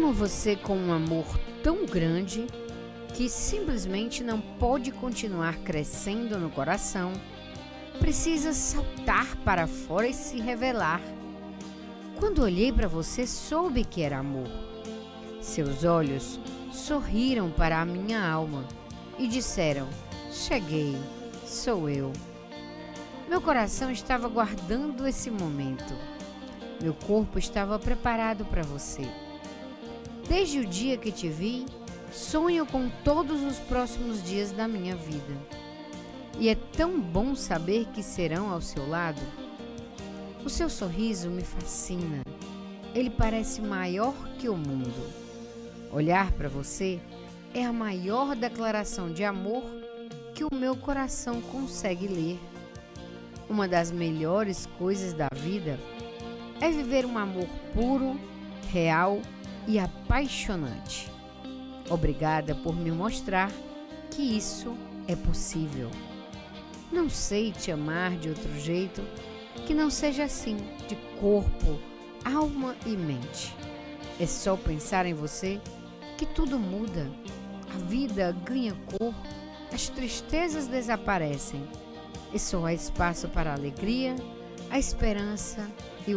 Amo você com um amor tão grande que simplesmente não pode continuar crescendo no coração. Precisa saltar para fora e se revelar. Quando olhei para você, soube que era amor. Seus olhos sorriram para a minha alma e disseram: cheguei, sou eu. Meu coração estava guardando esse momento. Meu corpo estava preparado para você. Desde o dia que te vi, sonho com todos os próximos dias da minha vida. E é tão bom saber que serão ao seu lado. O seu sorriso me fascina. Ele parece maior que o mundo. Olhar para você é a maior declaração de amor que o meu coração consegue ler. Uma das melhores coisas da vida é viver um amor puro, real e apaixonante. Obrigada por me mostrar que isso é possível. Não sei te amar de outro jeito que não seja assim, de corpo, alma e mente. É só pensar em você que tudo muda. A vida ganha cor, as tristezas desaparecem e só há espaço para a alegria, a esperança e o